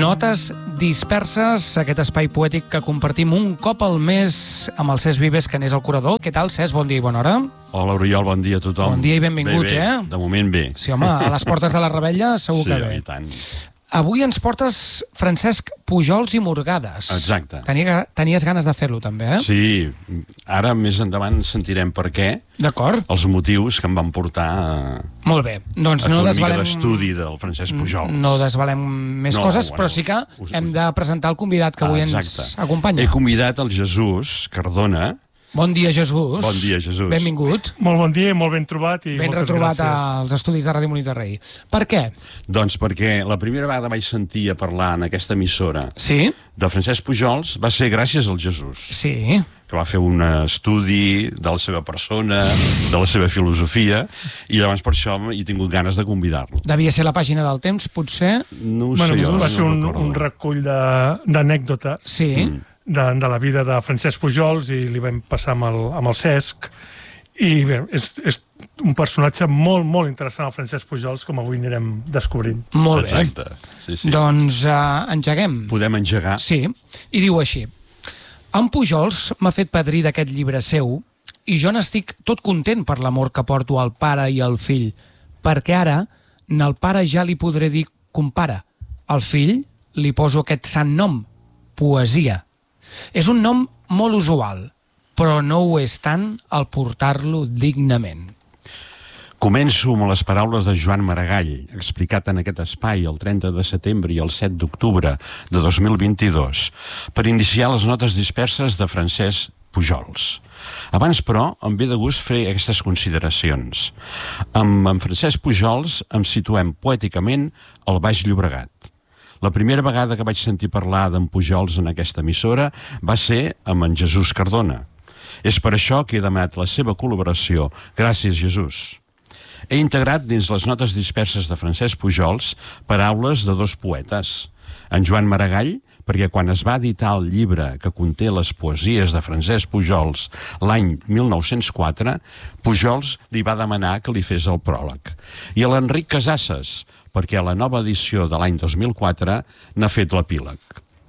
Notes disperses, aquest espai poètic que compartim un cop al mes amb el Cesc Vives, que n'és el curador. Què tal, Cesc? Bon dia i bona hora. Hola, Oriol, bon dia a tothom. Bon dia i benvingut, bé, eh? De moment bé. Sí, home, a les portes de la Rebella segur que bé. Sí, i tant. Avui ens portes Francesc Pujols i Morgades. Exacte. Tenies ganes de fer-lo, també, eh? Sí, ara més endavant sentirem per què. D'acord. Els motius que em van portar Molt bé. Doncs a fer no una desvelem... mica d'estudi del Francesc Pujols. No desvelem més coses, però sí que hem de presentar el convidat que avui ens acompanya. He convidat el Jesús Cardona. Bon dia, Jesús. Bon dia, Jesús. Benvingut. Molt bon dia, molt ben trobat i ben moltes retrobat gràcies. als estudis de Ràdio Molins de Rei. Per què? Doncs perquè la primera vegada vaig sentir a parlar en aquesta emissora de Francesc Pujols va ser gràcies al Jesús. Sí. Que va fer un estudi de la seva persona, de la seva filosofia, i llavors per això he tingut ganes de convidar-lo. Devia ser la pàgina del Temps, potser? No ho sé jo. Va ser un recull d'anècdotes. Sí. De la vida de Francesc Pujols i li vam passar amb el Cesc. I bé, és un personatge molt, molt interessant, el Francesc Pujols, com avui anirem descobrint. Molt bé. Exacte. Sí. Doncs engeguem. Podem engegar. Sí, i diu així. En Pujols m'ha fet padrí d'aquest llibre seu i jo n'estic tot content per l'amor que porto al pare i al fill, perquè ara al pare ja li podré dir compare. Al fill li poso aquest sant nom, poesia. És un nom molt usual, però no ho és tant al portar-lo dignament. Començo amb les paraules de Joan Maragall, explicat en aquest espai el 30 de setembre i el 7 d'octubre de 2022, per iniciar les notes disperses de Francesc Pujols. Abans, però, em ve de gust fer aquestes consideracions. Amb en Francesc Pujols em situem poèticament al Baix Llobregat. La primera vegada que vaig sentir parlar d'en Pujols en aquesta emissora va ser amb en Jesús Cardona. És per això que he demanat la seva col·laboració. Gràcies, Jesús. He integrat dins les notes disperses de Francesc Pujols paraules de dos poetes. En Joan Maragall, perquè quan es va editar el llibre que conté les poesies de Francesc Pujols l'any 1904, Pujols li va demanar que li fes el pròleg. I a l'Enric Casasses, perquè a la nova edició de l'any 2004 n'ha fet l'epíleg.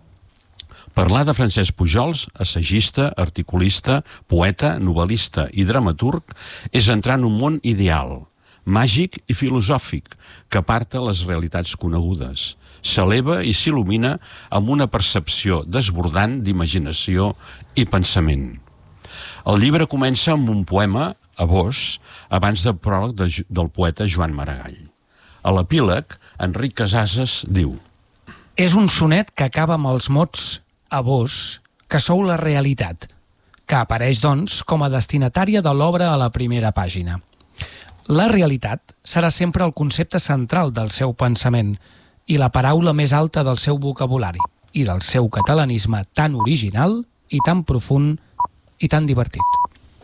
Parlar de Francesc Pujols, assagista, articulista, poeta, novel·lista i dramaturg, és entrar en un món ideal, màgic i filosòfic, que aparta les realitats conegudes. S'eleva i s'il·lumina amb una percepció desbordant d'imaginació i pensament. El llibre comença amb un poema, a vos, abans del pròleg del poeta Joan Maragall. A l'epíleg, Enric Casasses diu: És un sonet que acaba amb els mots a vos, que sou la realitat, que apareix, doncs, com a destinatària de l'obra a la primera pàgina. La realitat serà sempre el concepte central del seu pensament i la paraula més alta del seu vocabulari i del seu catalanisme tan original i tan profund i tan divertit.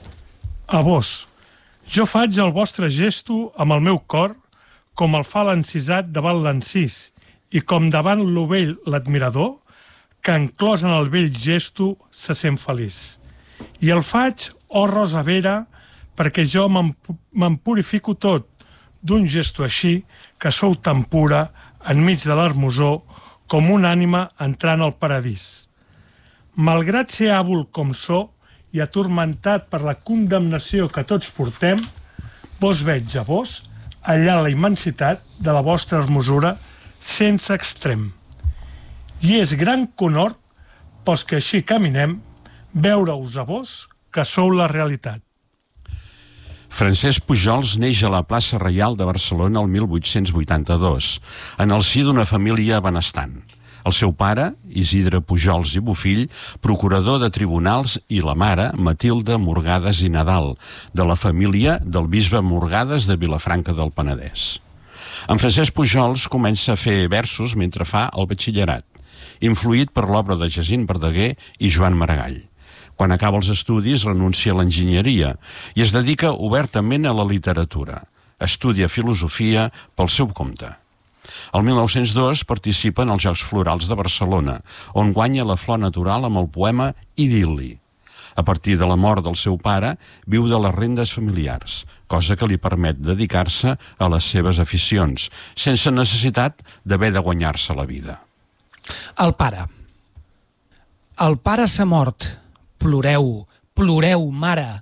A vos, jo faig el vostre gesto amb el meu cor com el fa l'encisat davant l'encís i com davant l'ovell l'admirador que enclòs en el vell gesto se sent feliç. I el faig, oh rosa vera, perquè jo me'n purifico tot d'un gesto així que sou tan pura enmig de l'hermosor com una ànima entrant al paradís. Malgrat ser àbul com sóc i atormentat per la condemnació que tots portem, vos veig a vos allà la immensitat de la vostra hermosura sense extrem. I és gran conhort pels que així caminem veure-us a vos que sou la realitat. Francesc Pujols neix a la plaça Reial de Barcelona el 1882, en el si d'una família benestant. El seu pare, Isidre Pujols i Bofill, procurador de tribunals, i la mare, Matilde Morgades i Nadal, de la família del bisbe Morgades de Vilafranca del Penedès. En Francesc Pujols comença a fer versos mentre fa el batxillerat, influït per l'obra de Jacint Verdaguer i Joan Maragall. Quan acaba els estudis renuncia a l'enginyeria i es dedica obertament a la literatura. Estudia filosofia pel seu compte. El 1902 participa en els Jocs Florals de Barcelona, on guanya la flor natural amb el poema Idil·li. A partir de la mort del seu pare, viu de les rendes familiars, cosa que li permet dedicar-se a les seves aficions, sense necessitat d'haver de guanyar-se la vida. El pare. El pare s'ha mort. Ploreu, ploreu, mare.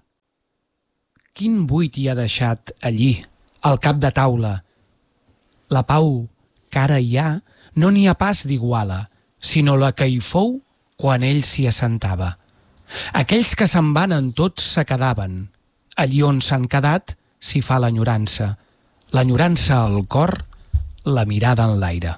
Quin buit hi ha deixat allí, al cap de taula. La pau que ara hi ha no n'hi ha pas d'iguala, sinó la que hi fou quan ell s'hi assentava. Aquells que se'n van en tots se quedaven. Allí on s'han quedat s'hi fa l'enyorança. L'enyorança al cor, la mirada en l'aire.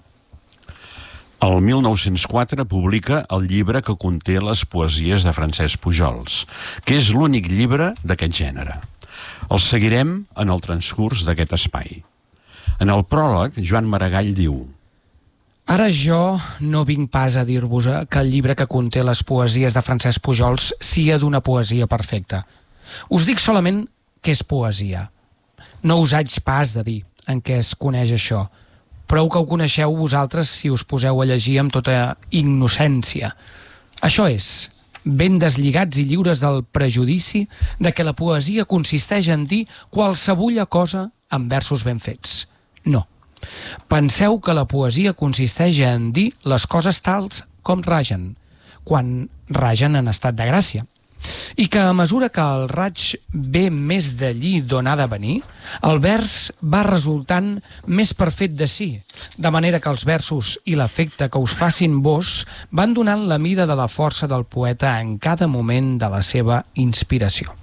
El 1904 publica el llibre que conté les poesies de Francesc Pujols, que és l'únic llibre d'aquest gènere. El seguirem en el transcurs d'aquest espai. En el pròleg, Joan Maragall diu: Ara jo no vinc pas a dir-vos que el llibre que conté les poesies de Francesc Pujols sia d'una poesia perfecta. Us dic solament que és poesia. No us haig pas de dir en què es coneix això. Prou que ho coneixeu vosaltres si us poseu a llegir amb tota innocència. Això és, ben deslligats i lliures del prejudici de que la poesia consisteix en dir qualsevulla cosa amb versos ben fets. No. Penseu que la poesia consisteix en dir les coses tals com ragen, quan ragen en estat de gràcia. I que a mesura que el raig ve més d'allí d'on ha de venir, el vers va resultant més perfet de si, de manera que els versos i l'efecte que us facin vos van donant la mida de la força del poeta en cada moment de la seva inspiració.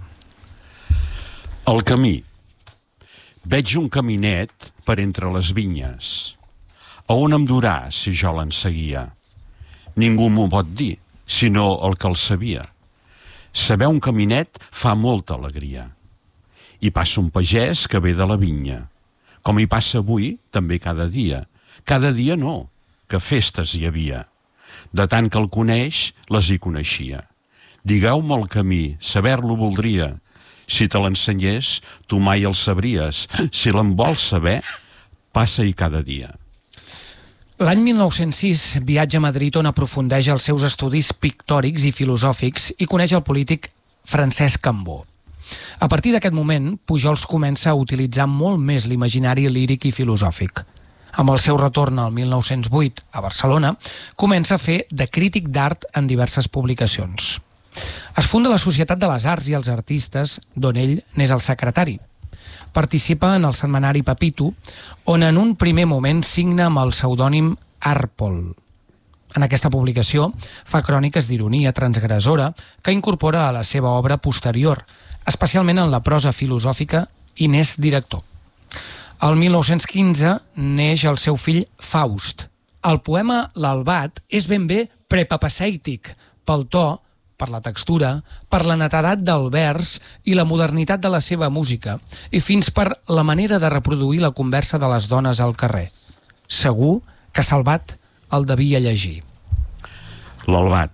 El camí. Veig un caminet per entre les vinyes. A on em durà si jo l'en seguia? Ningú m'ho pot dir, sinó el que el sabia. Saber un caminet fa molta alegria. Hi passa un pagès que ve de la vinya. Com hi passa avui, també cada dia. Cada dia no, que festes hi havia. De tant que el coneix, les hi coneixia. Digueu-me el camí, saber-lo voldria. Si te l'ensenyés, tu mai el sabries. Si l'en vols saber, passa-hi cada dia. L'any 1906 viatja a Madrid on aprofundeix els seus estudis pictòrics i filosòfics i coneix el polític Francesc Cambó. A partir d'aquest moment, Pujols comença a utilitzar molt més l'imaginari líric i filosòfic. Amb el seu retorn al 1908 a Barcelona, comença a fer de crític d'art en diverses publicacions. Es funda la Societat de les Arts i els Artistes, d'on ell n'és el secretari. Participa en el setmanari Pepito, on en un primer moment signa amb el pseudònim Àrpol. En aquesta publicació fa cròniques d'ironia transgressora que incorpora a la seva obra posterior, especialment en la prosa filosòfica i n'és director. El 1915 neix el seu fill Faust. El poema L'Albat és ben bé prepapacèitic pel to, per la textura, per la netedat del vers i la modernitat de la seva música, i fins per la manera de reproduir la conversa de les dones al carrer. Segur que Salvat el devia llegir. L'Albat.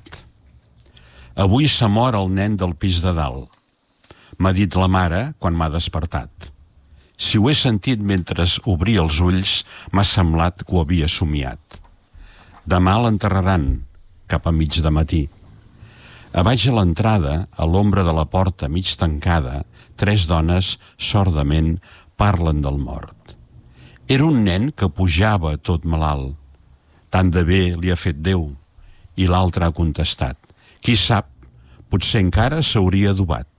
Avui s'ha mort el nen del pis de dalt. M'ha dit la mare quan m'ha despertat. Si ho he sentit mentre obria els ulls, m'ha semblat que ho havia somiat. Demà l'enterraran, cap a mig de matí. A baix a l'entrada, a l'ombra de la porta mig tancada, 3 dones, sordament, parlen del mort. Era un nen que pujava tot malalt. Tant de bé li ha fet Déu. I l'altre ha contestat: qui sap, potser encara s'hauria adobat.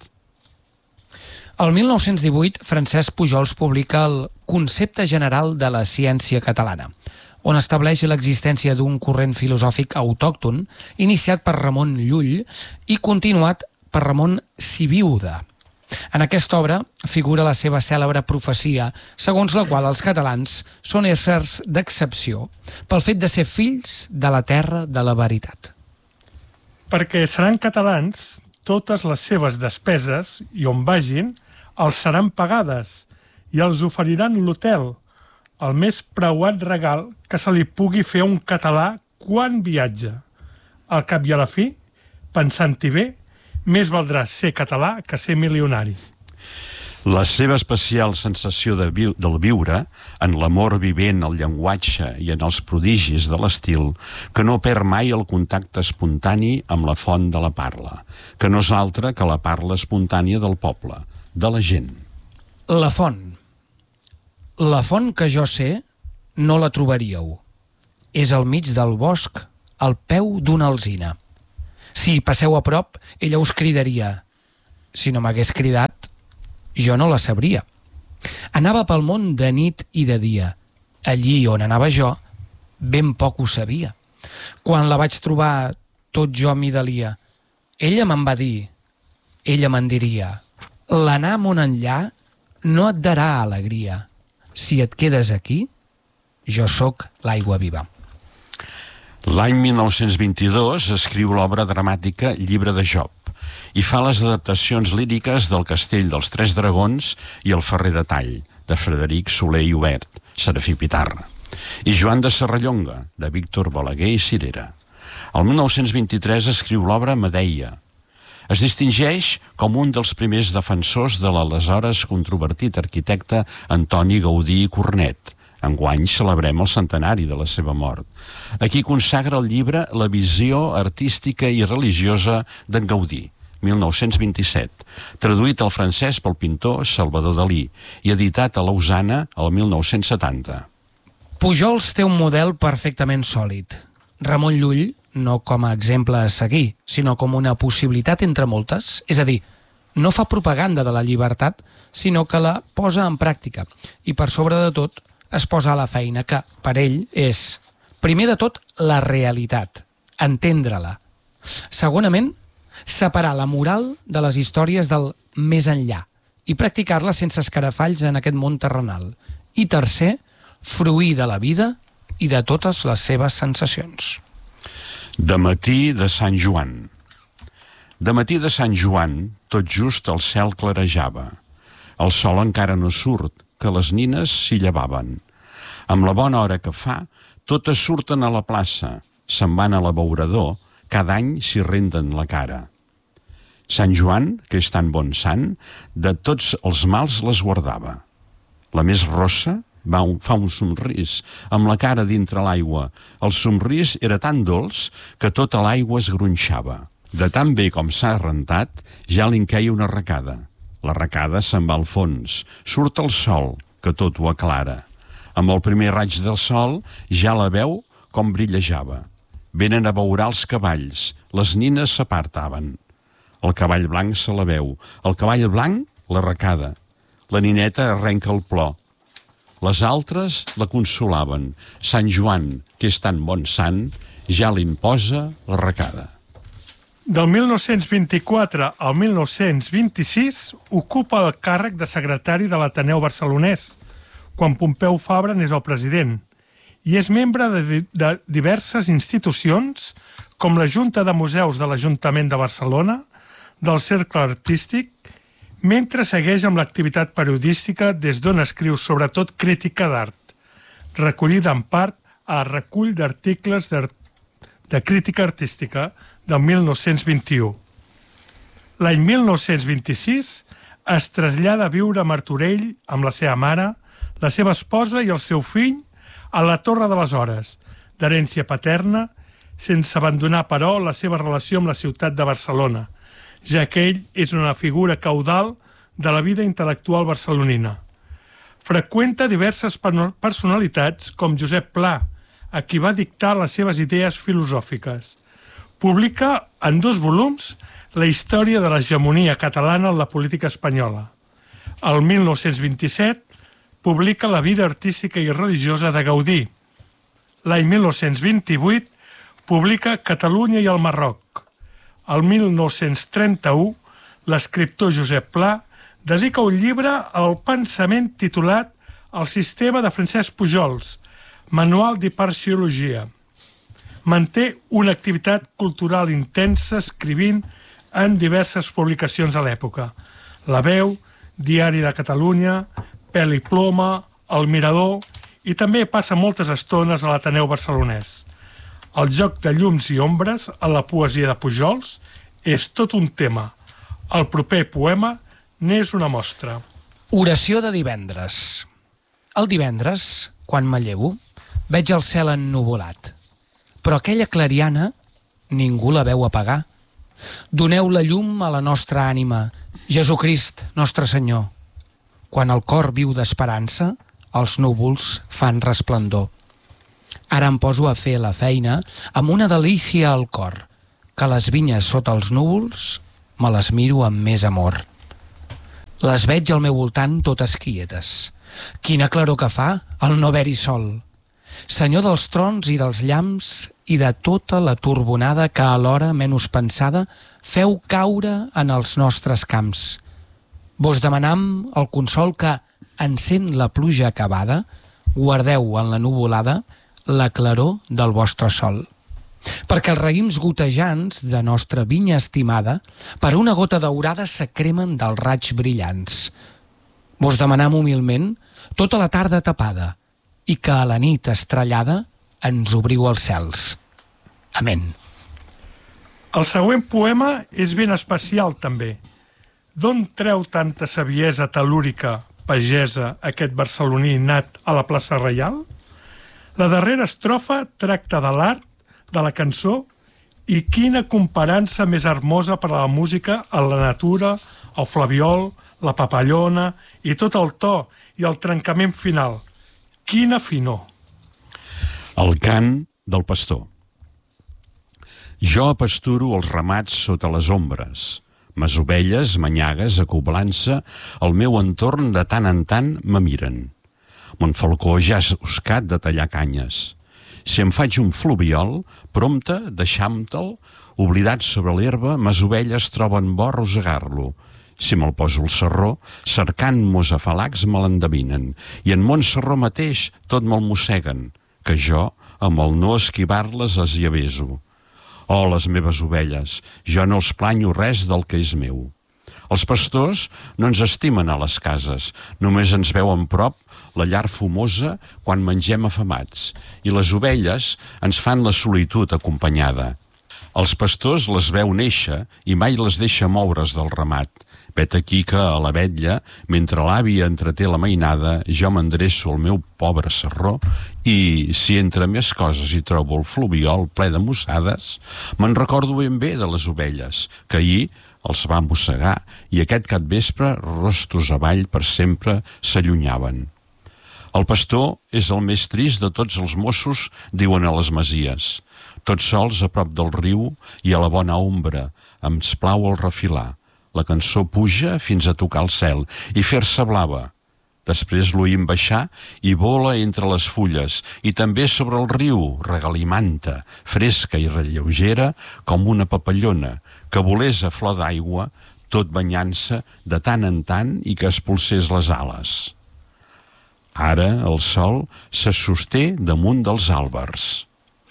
El 1918, Francesc Pujols publica el Concepte general de la ciència catalana, on estableix l'existència d'un corrent filosòfic autòcton iniciat per Ramon Llull i continuat per Ramon Sibiuda. En aquesta obra figura la seva cèlebre profecia, segons la qual els catalans són éssers d'excepció pel fet de ser fills de la terra de la veritat. Perquè seran catalans, totes les seves despeses, i on vagin, els seran pagades i els oferiran l'hotel, el més preuat regal que se li pugui fer a un català quan viatja. Al cap i a la fi, pensant-hi bé, més valdrà ser català que ser milionari. La seva especial sensació del viure, en l'amor vivent, el llenguatge i en els prodigis de l'estil, que no perd mai el contacte espontani amb la font de la parla, que no és altra que la parla espontània del poble, de la gent. La font. La font que jo sé no la trobaríeu. És al mig del bosc al peu d'una alzina. Si passeu a prop, ella us cridaria. Si no m'hagués cridat, jo no la sabria. Anava pel món de nit i de dia. Allí on anava jo, ben poc ho sabia. Quan la vaig trobar, tot jo m'hi delia. Ella me'n va dir, ella me'n diria, l'anar món enllà no et darà alegria. Si et quedes aquí, jo sóc l'aigua viva. L'any 1922 escriu l'obra dramàtica Llibre de Job i fa les adaptacions líriques del Castell dels Tres Dragons i el Ferrer de Tall, de Frederic Soler i Obert, Serafí Pitarra, i Joan de Serrallonga, de Víctor Balaguer i Cirera. El 1923 escriu l'obra Medea. Es distingeix com un dels primers defensors de l'aleshores controvertit arquitecte Antoni Gaudí i Cornet. Enguany celebrem el centenari de la seva mort. Aquí consagra el llibre La visió artística i religiosa d'en Gaudí, 1927, traduït al francès pel pintor Salvador Dalí i editat a Lausana el 1970. Pujols té un model perfectament sòlid. Ramon Llull, no com a exemple a seguir, sinó com una possibilitat entre moltes, és a dir, no fa propaganda de la llibertat, sinó que la posa en pràctica i, per sobre de tot, es posa a la feina, que, per ell, és, primer de tot, la realitat, entendre-la. Segonament, separar la moral de les històries del més enllà i practicar-la sense escarafalls en aquest món terrenal. I tercer, fruir de la vida i de totes les seves sensacions. De matí de Sant Joan. De matí de Sant Joan, tot just el cel clarejava. El sol encara no surt, que les nines s'hi llevaven. Amb la bona hora que fa, totes surten a la plaça, se'n van a l'abeurador, cada any s'hi renten la cara. Sant Joan, que és tan bon sant, de tots els mals les guardava. La més rossa fa un somrís, amb la cara dintre l'aigua. El somrís era tan dolç que tota l'aigua es gronxava. De tan bé com s'ha rentat, ja li en queia una arracada. La arracada se'n va al fons, surt el sol, que tot ho aclara. Amb el primer raig del sol ja la veu com brillejava. Venen a beurar els cavalls, les nines s'apartaven. El cavall blanc se la veu, el cavall blanc l'arracada. La nineta arrenca el plor. Les altres la consolaven. Sant Joan, que és tan bon sant, ja li imposa l'arracada. Del 1924 al 1926 ocupa el càrrec de secretari de l'Ateneu Barcelonès, quan Pompeu Fabra n'és el president, i és membre de diverses institucions, com la Junta de Museus de l'Ajuntament de Barcelona, del Cercle Artístic, mentre segueix amb l'activitat periodística des d'on escriu sobretot crítica d'art, recollida en part a recull d'articles de crítica artística del 1921. L'any 1926 es trasllada a viure a Martorell amb la seva mare, la seva esposa i el seu fill a la Torre de les Hores, d'herència paterna, sense abandonar, però, la seva relació amb la ciutat de Barcelona, ja que ell és una figura caudal de la vida intel·lectual barcelonina. Freqüenta diverses personalitats com Josep Pla, a qui va dictar les seves idees filosòfiques. Publica en 2 volums la història de l'hegemonia catalana en la política espanyola. El 1927 publica la vida artística i religiosa de Gaudí. L'any 1928 publica Catalunya i el Marroc. El 1931, l'escriptor Josep Pla dedica un llibre al pensament titulat El sistema de Francesc Pujols, Manual d'Hiperciologia. Manté una activitat cultural intensa escrivint en diverses publicacions a l'època. La Veu, Diari de Catalunya, Pèl i Ploma, El Mirador, i també passa moltes estones a l'Ateneu Barcelonès. El joc de llums i ombres a la poesia de Pujols és tot un tema. El proper poema n'és una mostra. Oració de divendres. El divendres, quan me llevo, veig el cel ennuvolat. Però aquella clariana ningú la veu apagar. Doneu la llum a la nostra ànima, Jesucrist, nostre Senyor. Quan el cor viu d'esperança, els núvols fan resplendor. Ara em poso a fer la feina amb una delícia al cor, que les vinyes sota els núvols me les miro amb més amor. Les veig al meu voltant totes quietes. Quina claror que fa el no haver-hi sol. Senyor dels trons i dels llamps i de tota la turbonada que alhora, menys pensada, feu caure en els nostres camps. Vos demanam el consol que, encén la pluja acabada, guardeu en la nuvolada la claror del vostre sol. Perquè els raïms gotejants de nostra vinya estimada per una gota daurada se cremen dels raigs brillants. Vos demanam humilment tota la tarda tapada i que a la nit estrellada ens obriu els cels. Amén. El següent poema és ben especial, també. D'on treu tanta saviesa tel·lúrica, pagesa, aquest barceloní nat a la plaça Reial? La darrera estrofa tracta de l'art, de la cançó, i quina comparança més hermosa per a la música a la natura, el flabiol, la papallona i tot el to i el trencament final. Quina finor! El cant del pastor. Jo pasturo els ramats sota les ombres. Mes ovelles, manyagues, acoblant-se, al meu entorn de tant en tant me miren. Mon falcó ja és oscat de tallar canyes. Si em faig un fluviol, prompte, deixam-te'l, oblidat sobre l'herba, mes ovelles troben bo rosegar-lo. Si me'l poso al sarró, cercant-mos afalacs me l'endevinen, i en mon sarró mateix tot me'l mosseguen, que jo, amb el no esquivar-les, les hi aveso. Oh, les meves ovelles, jo no els planyo res del que és meu. Els pastors no ens estimen a les cases, només ens veuen prop la llar fumosa quan mengem afamats, i les ovelles ens fan la solitud acompanyada. Els pastors les veu néixer i mai les deixa moure's del ramat. Vet aquí que a la vetlla, mentre l'àvia entreté la mainada, jo m'endreço al meu pobre sarró i, si entre més coses hi trobo el fluviol ple de mossades, me'n recordo ben bé de les ovelles, que ahir els va mossegar i aquest capvespre, rostos avall, per sempre s'allunyaven. El pastor és el més trist de tots els mossos, diuen a les masies. Tots sols a prop del riu i a la bona ombra, ens plau el refilar. La cançó puja fins a tocar el cel i fer-se blava. Després l'oïm baixar i vola entre les fulles i també sobre el riu, regalimanta, fresca i relleugera com una papallona, que volés a flor d'aigua, tot banyant-se de tant en tant i que expulsés les ales. Ara el sol se sosté damunt dels àlbers.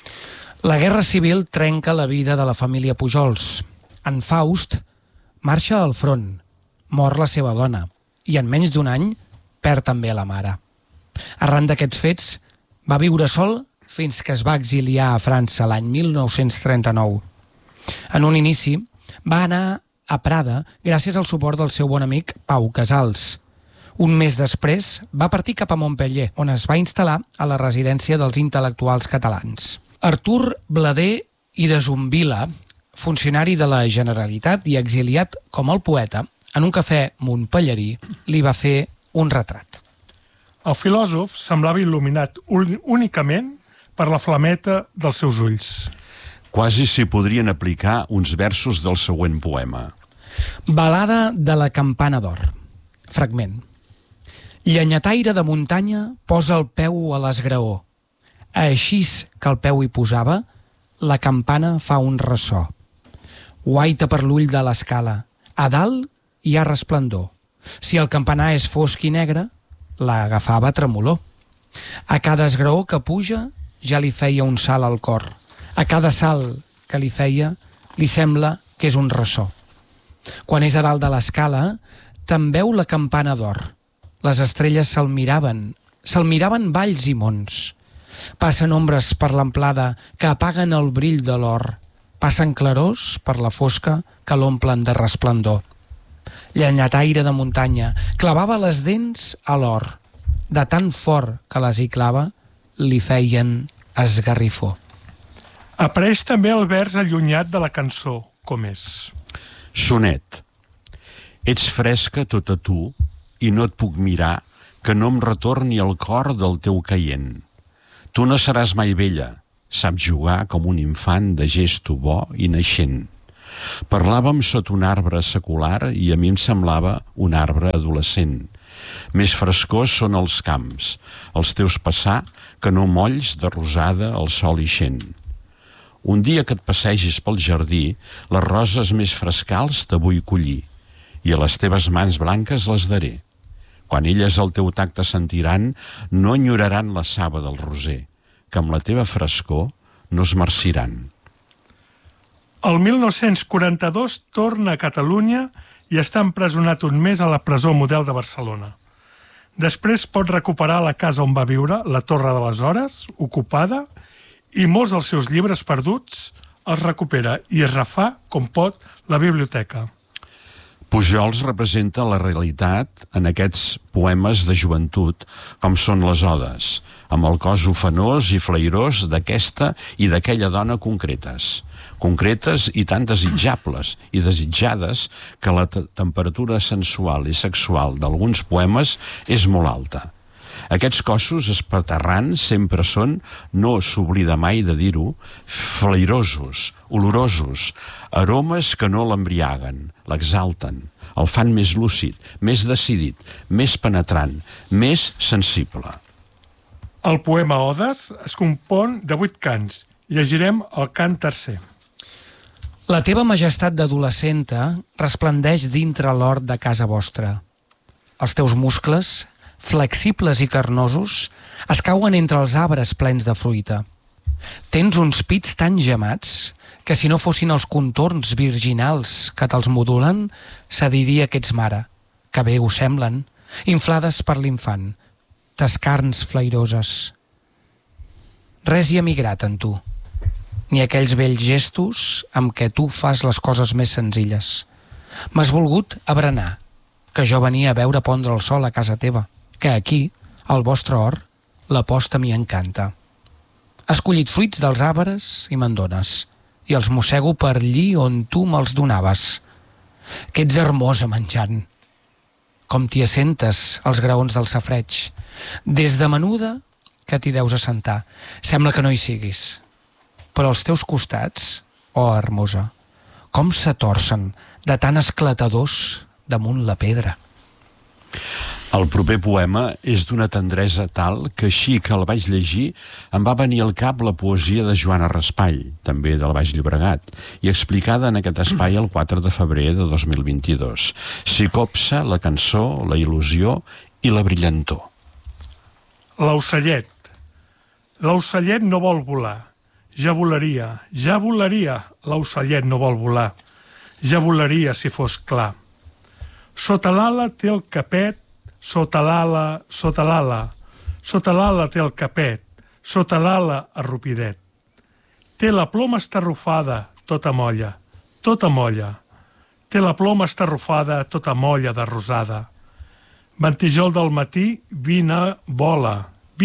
La guerra civil trenca la vida de la família Pujols. En Faust marxa al front, mor la seva dona i en menys d'un any perd també la mare. Arran d'aquests fets, va viure sol fins que es va exiliar a França l'any 1939. En un inici, va anar a Prada gràcies al suport del seu bon amic Pau Casals. Un mes després, va partir cap a Montpellier, on es va instal·lar a la residència dels intel·lectuals catalans. Artur Blader i de Zumbila, funcionari de la Generalitat i exiliat com el poeta, en un cafè montpellerí li va fer un retrat. El filòsof semblava il·luminat únicament per la flameta dels seus ulls. Quasi s'hi podrien aplicar uns versos del següent poema. Balada de la campana d'or. Fragment. Llenyataire de muntanya posa el peu a l'esgraó. Aixís que el peu hi posava, la campana fa un ressò. Guaita per l'ull de l'escala. A dalt hi ha resplendor. Si el campanar és fosc i negre, l'agafava tremolor. A cada esgraó que puja ja li feia un salt al cor. A cada salt que li feia li sembla que és un ressò. Quan és a dalt de l'escala, te'n veu la campana d'or. Les estrelles se'l miraven valls i monts. Passen ombres per l'amplada que apaguen el brill de l'or. Passen clarors per la fosca que l'omplen de resplendor. Llenyataire de muntanya clavava les dents a l'or. De tan fort que les hi clava, li feien esgarrifó. Apareix també el vers allunyat de la cançó, com és. Sonet. Ets fresca tota tu i no et puc mirar que no em retorni el cor del teu caient. Tu no seràs mai vella, saps jugar com un infant de gesto bo i naixent. Parlàvem sota un arbre secular i a mi em semblava un arbre adolescent. Més frescors són els camps, els teus passar, que no molls de rosada al sol ixent. Un dia que et passegis pel jardí, les roses més frescals te vull collir i a les teves mans blanques les daré. Quan elles al teu tacte sentiran, no enyoraran la saba del roser, que amb la teva frescor no es marciran. El 1942 torna a Catalunya i està empresonat un mes a la presó Model de Barcelona. Després pot recuperar la casa on va viure, la Torre de les Hores, ocupada, i molts dels seus llibres perduts els recupera i es refà, com pot, la biblioteca. Pujols representa la realitat en aquests poemes de joventut, com són les odes, amb el cos ofenós i flairós d'aquesta i d'aquella dona concretes i tan desitjables i desitjades que la temperatura sensual i sexual d'alguns poemes és molt alta. Aquests cossos espaterrants sempre són, no s'oblida mai de dir-ho, flairosos, olorosos, aromes que no l'embriaguen, l'exalten, el fan més lúcid, més decidit, més penetrant, més sensible. El poema Odes es compon de 8 cants. Llegirem el cant tercer. La teva majestat d'adolescenta resplendeix dintre l'hort de casa vostra. Els teus muscles, flexibles i carnosos, es cauen entre els arbres plens de fruita. Tens uns pits tan gemats que si no fossin els contorns virginals que te'ls modulen, se diria que ets mare, que bé ho semblen, inflades per l'infant, tes carns flairoses. Res hi ha migrat en tu, ni aquells vells gestos amb què tu fas les coses més senzilles. M'has volgut abranar, que jo venia a veure pondre el sol a casa teva, que aquí, al vostre hort, la posta m'hi encanta. Has collit fruits dels arbres i me'n dones, i els mossego per allí on tu me'ls donaves. Que ets hermosa menjant, com t'hi assentes als graons del safreig. Des de menuda que t'hi deus assentar, sembla que no hi siguis. Però els teus costats, oh hermosa, com se torcen de tan esclatadors damunt la pedra. El proper poema és d'una tendresa tal que així que el vaig llegir em va venir al cap la poesia de Joana Raspall, també del Baix Llobregat, i explicada en aquest espai el 4 de febrer de 2022. S'hi copsa la cançó, la il·lusió i la brillantor. L'ocellet. L'ocellet no vol volar. Ja volaria, l'ocellet no vol volar. Ja volaria si fos clar. Sota l'ala té el capet, sota l'ala té el capet, sota l'ala arrupidet. Té la ploma estarrufada, tota molla. Té la ploma estarrufada, tota molla de rosada. Ventijol del matí, vine, vola.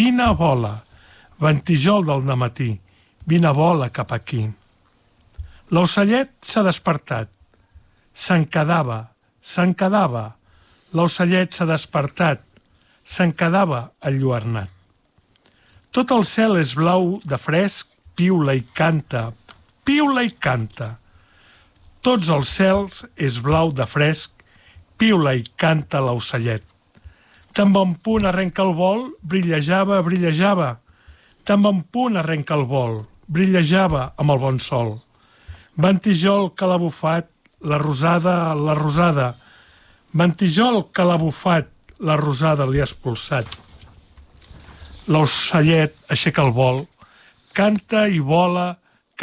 Ventijol del dematí, vine, vola cap aquí. L'ocellet s'ha despertat. Se'n quedava. L'ocellet s'ha despertat. Se'n quedava enlluernat. Tot el cel és blau de fresc, piula i canta. Tots els cels és blau de fresc, piula i canta l'ocellet. Tan bon punt arrenca el vol, brillejava. Tan bon punt arrenca el vol, brillejava amb el bon sol. Ventijol que l'ha bufat, la rosada. Ventijol que l'ha bufat, la rosada li ha expulsat. L'ocellet aixeca el vol, canta i vola.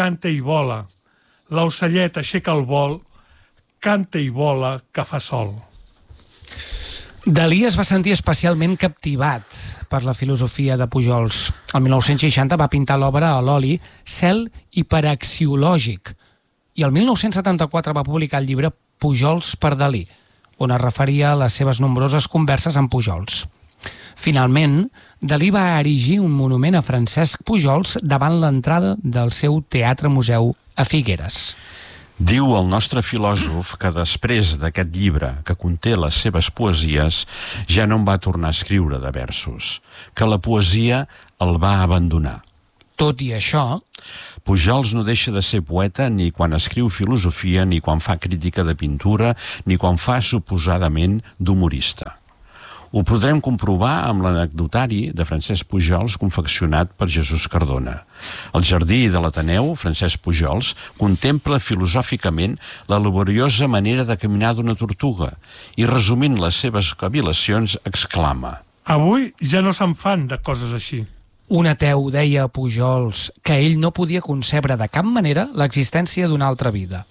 L'ocellet aixeca el vol, canta i vola, que fa sol. Dalí es va sentir especialment captivat per la filosofia de Pujols. El 1960 va pintar l'obra a l'oli Cel hiperaxiològic i el 1974 va publicar el llibre Pujols per Dalí, on es referia a les seves nombroses converses amb Pujols. Finalment, Dalí va erigir un monument a Francesc Pujols davant l'entrada del seu teatre-museu a Figueres. Diu el nostre filòsof que després d'aquest llibre, que conté les seves poesies, ja no en va tornar a escriure de versos, que la poesia el va abandonar. Tot i això, Pujols no deixa de ser poeta ni quan escriu filosofia, ni quan fa crítica de pintura, ni quan fa suposadament d'humorista. Ho podrem comprovar amb l'anecdotari de Francesc Pujols confeccionat per Jesús Cardona. El jardí de l'Ateneu, Francesc Pujols, contempla filosòficament la laboriosa manera de caminar d'una tortuga i, resumint les seves cavil·lacions, exclama: Avui ja no se'n fan de coses així. un ateu deia a Pujols que ell no podia concebre de cap manera l'existència d'una altra vida.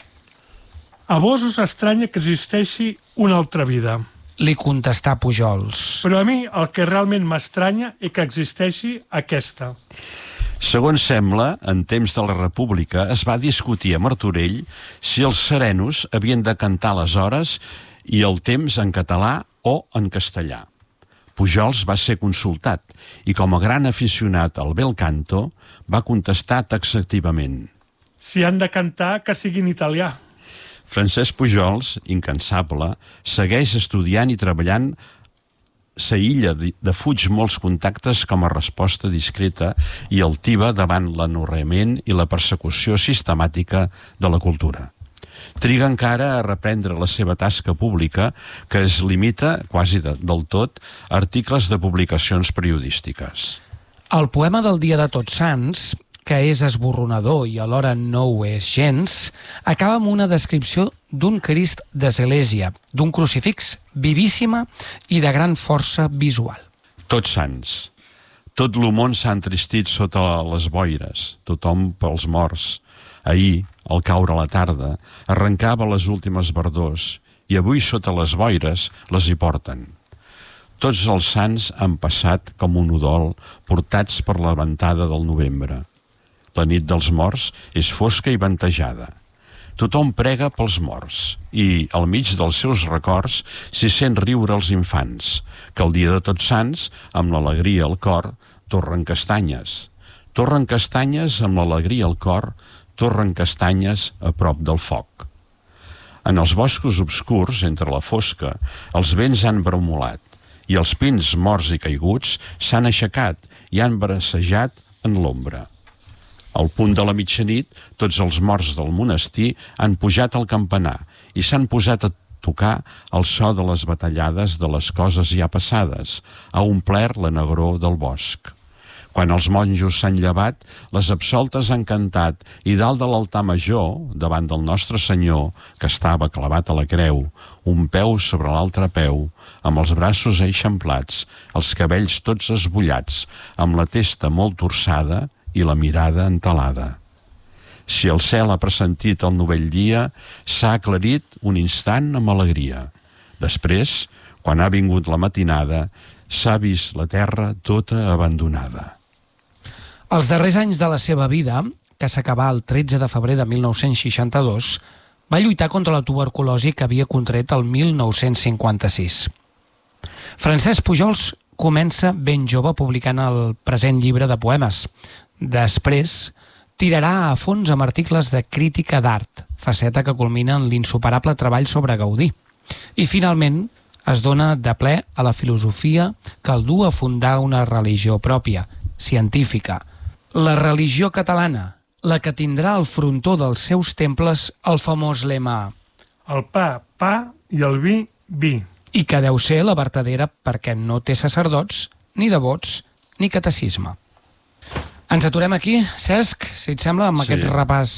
A vos us estranya que existeixi una altra vida. Li contestà Pujols. Però a mi el que realment m'estranya és que existeixi aquesta. Segons sembla, en temps de la República es va discutir a Martorell si els serenos havien de cantar les hores i el temps en català o en castellà. Pujols va ser consultat i, com a gran aficionat al bel canto, va contestar taxativament: Si han de cantar, que sigui en italià. Francesc Pujols, incansable, segueix estudiant i treballant. S'aïlla de fuig molts contactes com a resposta discreta i altiva davant l'anorreament i la persecució sistemàtica de la cultura. Triga encara a reprendre la seva tasca pública, que es limita, quasi del tot, a articles de publicacions periodístiques. El poema del Dia de Tots Sants, que és esborronador i alhora no ho és gens, acaba amb una descripció d'un Crist d'església, d'un crucifix vivíssima i de gran força visual. Tots sants. Tot el món s'ha entristit sota les boires, tothom pels morts. Ahir, al caure la tarda, arrencava les últimes verdors i avui sota les boires les hi porten. Tots els sants han passat com un udol, portats per la ventada del novembre. La nit dels morts és fosca i ventejada. Tothom prega pels morts i, al mig dels seus records, s'hi sent riure els infants, que el dia de Tots Sants, amb l'alegria al cor, torren castanyes. Torren castanyes amb l'alegria al cor, torren castanyes a prop del foc. En els boscos obscurs, entre la fosca, els vents han bremolat i els pins morts i caiguts s'han aixecat i han bracejat en l'ombra. Al punt de la mitjanit, tots els morts del monestir han pujat al campanar i s'han posat a tocar el so de les batallades de les coses ja passades, ha omplert la negror del bosc. Quan els monjos s'han llevat, les absoltes han cantat i dalt de l'altar major, davant del Nostre Senyor, que estava clavat a la creu, un peu sobre l'altre peu, amb els braços eixamplats, els cabells tots esbullats, amb la testa molt torçada i la mirada entelada. Si el cel ha pressentit el novell dia, s'ha aclarit un instant amb alegria. Després, quan ha vingut la matinada, s'ha vist la terra tota abandonada. Els darrers anys de la seva vida, que s'acabà el 13 de febrer de 1962, va lluitar contra la tuberculosi que havia contret el 1956. Francesc Pujols comença ben jove publicant el present llibre de poemes. Després tirarà a fons amb articles de crítica d'art, faceta que culmina en l'insuperable treball sobre Gaudí. I finalment es dona de ple a la filosofia que el du a fundar una religió pròpia, científica. La religió catalana, la que tindrà al frontó dels seus temples el famós lema El pa, pa, i el vi, vi. i que deu ser la vertadera perquè no té sacerdots, ni devots, ni catecisme. Ens aturem aquí, Cesc, si et sembla, amb aquest repàs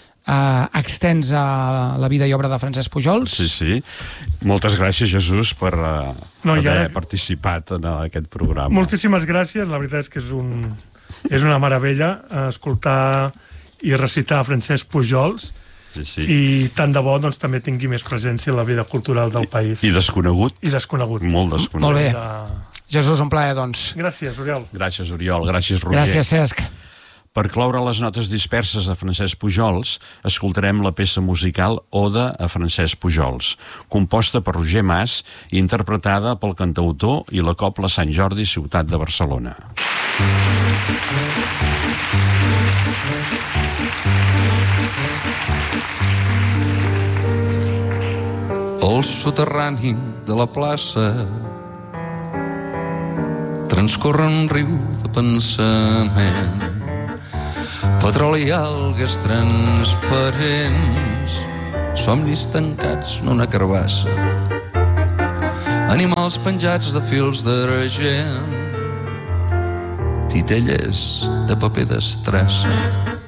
extens a la vida i obra de Francesc Pujols. Sí. Moltes gràcies, Jesús, per haver participat en aquest programa. Moltíssimes gràcies. La veritat és que és una meravella escoltar i recitar Francesc Pujols. Sí. I tant de bo també tingui més presència en la vida cultural del país. I desconegut. Molt desconegut. Molt bé. Jesús, un plaer, doncs. Gràcies, Oriol. Gràcies, Oriol. Gràcies, Roger. Gràcies, Cesc. Per cloure les notes disperses de Francesc Pujols, escoltarem la peça musical Oda a Francesc Pujols, composta per Roger Mas i interpretada pel cantautor i la Cobla Sant Jordi, ciutat de Barcelona. Pel soterrani de la plaça transcorre un riu de pensament, petroli i algues transparents, somnis tancats en una carbassa, animals penjats de fils d'argent, titelles de paper d'estrassa.